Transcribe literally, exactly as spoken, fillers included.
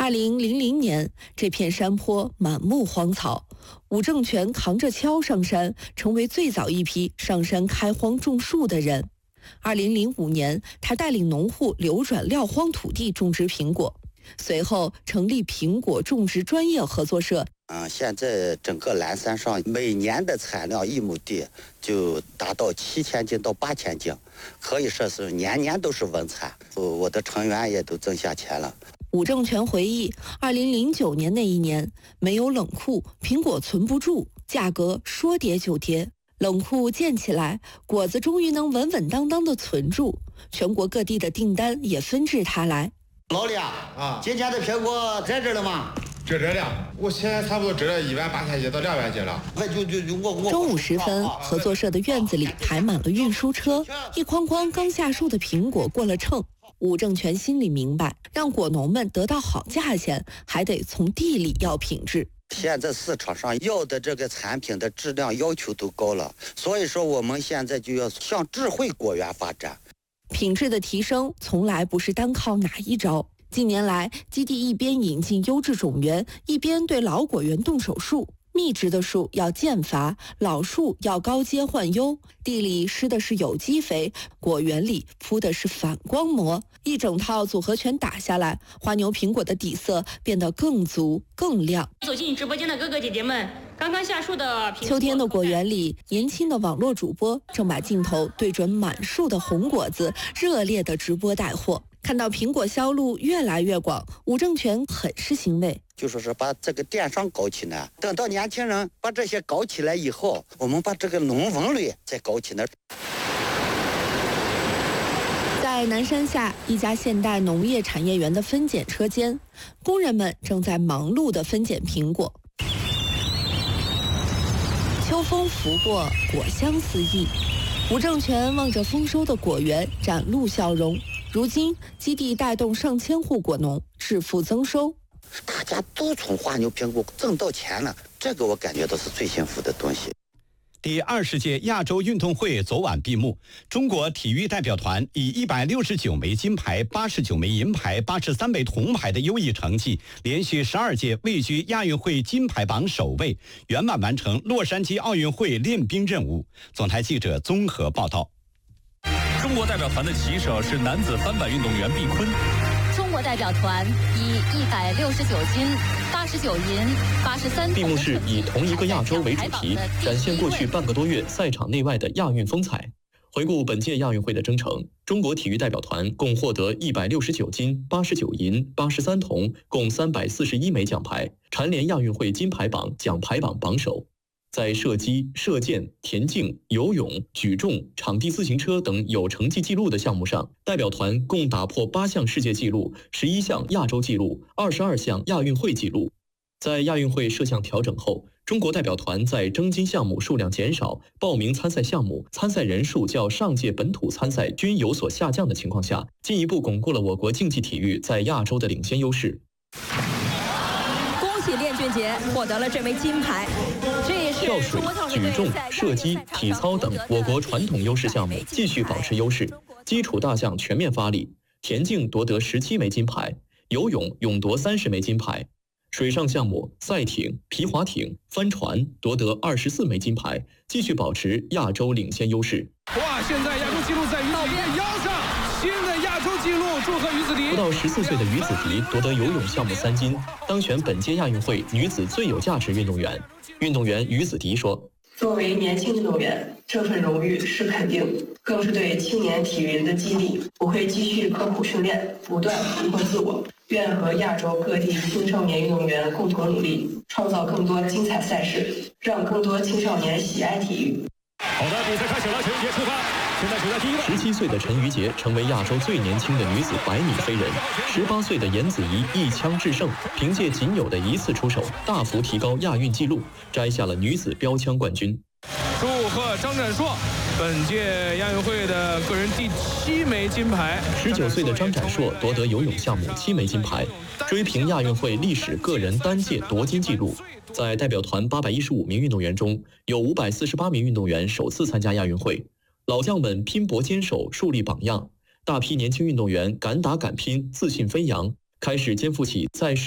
二零零零年，这片山坡满目荒草，伍正权扛着锹上山，成为最早一批上山开荒种树的人。二零零五年，他带领农户流转撂荒土地种植苹果，随后成立苹果种植专业合作社。 嗯，现在整个蓝山上每年的产量一亩地就达到七千斤到八千斤，可以说是年年都是稳产。我的成员也都挣下钱了。 伍正权回忆，二零零九年那一年，没有冷库，苹果存不住，价格说跌就跌。冷库建起来，果子终于能稳稳当当的存住，全国各地的订单也纷至沓来。 老李啊，啊，今天的苹果在这了吗？ 这这了，我现在差不多折了一万八千斤到两万斤了。 就就就我我。 中午时分，合作社的院子里排满了运输车，一筐筐刚下树的苹果过了秤。伍正权心里明白，让果农们得到好价钱，还得从地里要品质。 现在市场上要的这个产品的质量要求都高了，所以说我们现在就要向智慧果园发展。 品质的提升从来不是单靠哪一招。近年来，基地一边引进优质种源，一边对老果园动手术。密植的树要间伐，老树要高阶换优。地里施的是有机肥，果园里铺的是反光膜，一整套组合拳打下来，花牛苹果的底色变得更足更亮。 走进直播间的哥哥姐姐们，刚刚下树的秋天的果园里，年轻的网络主播正把镜头对准满树的红果子，热烈的直播带货。看到苹果销路越来越广，伍正权很是欣慰。 就说是把这个电商搞起来，等到年轻人把这些搞起来以后，我们把这个农文类再搞起来。 在南山下一家现代农业产业园的分拣车间，工人们正在忙碌地分拣苹果。秋风拂过，果香四溢。伍正权望着丰收的果园，展露笑容。如今，基地带动上千户果农致富增收。 大家都从花牛苹果挣到钱了，这个我感觉到是最幸福的东西。 第二十届亚洲运动会昨晚闭幕，中国体育代表团以一百六十九枚金牌、八十九枚银牌、八十三枚铜牌的优异成绩，连续十二届位居亚运会金牌榜首位，圆满完成洛杉矶奥运会练兵任务。总台记者综合报道。 中国代表团的旗手是男子翻板运动员毕坤。 中国代表团以一百六十九金、八十九银、八十三铜。 闭幕式以同一个亚洲为主题，展现过去半个多月赛场内外的亚运风采。回顾本届亚运会的征程，中国体育代表团共获得一百六十九金、八十九银、八十三铜，共三百四十一枚奖牌，蝉联亚运会金牌榜、奖牌榜榜首。在射击、射箭、田径、游泳、举重、场地自行车等有成绩纪录的项目上，代表团共打破八项世界纪录、十一项亚洲纪录、二十二项亚运会纪录。在亚运会设项调整后，中国代表团在征金项目数量减少、报名参赛项目、参赛人数较上届本土参赛均有所下降的情况下，进一步巩固了我国竞技体育在亚洲的领先优势。 恭喜练俊杰获得了这枚金牌。这也是跳水、举重、射击、体操等我国传统优势项目继续保持优势，基础大项全面发力。田径夺得十七枚金牌，游泳勇夺三十枚金牌。水上项目赛艇、皮划艇、帆船夺得二十四枚金牌，继续保持亚洲领先优势。 哇！现在亚洲纪录在于子迪的腰上，新的亚洲纪录，祝贺于子迪！ 不到十四岁的于子迪夺得游泳项目三金，当选本届亚运会女子最有价值运动员。运动员于子迪说：“ 作为年轻运动员，这份荣誉是肯定，更是对青年体育人的激励。我会继续刻苦训练，不断突破自我。愿和亚洲各地青少年运动员共同努力，创造更多精彩赛事，让更多青少年喜爱体育。” 好的，比赛开始了，陈雨洁出发。现在处在第一位。 十七岁的陈雨洁成为亚洲最年轻的女子百米飞人。十八岁的严子怡一枪制胜，凭借仅有的一次出手，大幅提高亚运纪录，摘下了女子标枪冠军。 祝贺张展硕，本届亚运会的个人第七枚金牌。 十九岁的张展硕夺得游泳项目七枚金牌，追平亚运会历史个人单届夺金纪录。在代表团八百一十五名运动员中，有五百四十八名运动员首次参加亚运会。老将们拼搏坚守，树立榜样，大批年轻运动员敢打敢拼，自信飞扬，开始肩负起在世